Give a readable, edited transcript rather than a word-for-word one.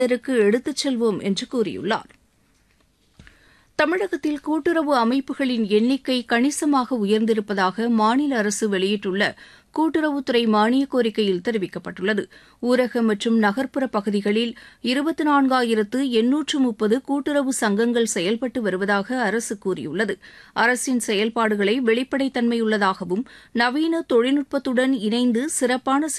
எடுத்துச் செல்வோம் என்று கூறியுள்ளார். தமிழகத்தில் கூட்டுறவு அமைப்புகளின் எண்ணிக்கை கணிசமாக உயர்ந்திருப்பதாக மாநில அரசு வெளியிட்டுள்ள கூட்டுறவுத்துறை மானியக் கோரிக்கையில் தெரிவிக்கப்பட்டுள்ளது. ஊரக மற்றும் நகர்ப்புற பகுதிகளில் 24,830 கூட்டுறவு சங்கங்கள் செயல்பட்டு வருவதாக அரசு கூறியுள்ளது. அரசின் செயல்பாடுகளை வெளிப்படைத்தன்மையுள்ளதாகவும் நவீன தொழில்நுட்பத்துடன் இணைந்து சிறப்பான